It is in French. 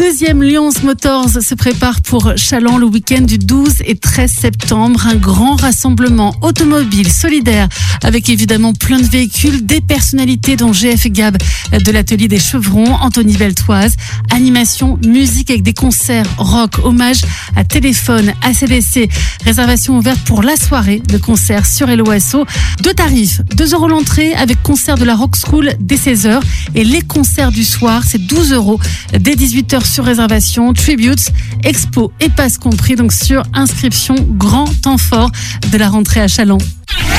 Deuxième Lyons Motors se prépare pour Challans le week-end du 12 et 13 septembre. Un grand rassemblement automobile solidaire avec évidemment plein de véhicules, des personnalités dont GF Gab de l'atelier des Chevrons, Anthony Beltoise, animation, musique avec des concerts rock, hommage à Téléphone, ACDC. Réservation ouverte pour la soirée de concert sur LOSO. Deux tarifs, 2 € l'entrée avec concert de la Rock School dès 16h et les concerts du soir, c'est 12 € dès 18h sur réservation, tributes, expo et passe compris, donc sur inscription. Grand temps fort de la rentrée à Challans.